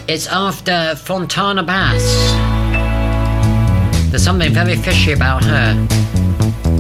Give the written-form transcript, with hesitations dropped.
It's after Fontana Bass. There's something very fishy about her.